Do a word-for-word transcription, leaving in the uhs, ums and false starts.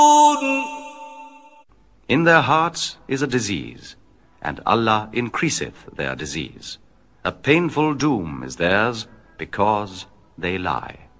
In their hearts is a disease, and Allah increaseth their disease. A painful doom is theirs, because they lie.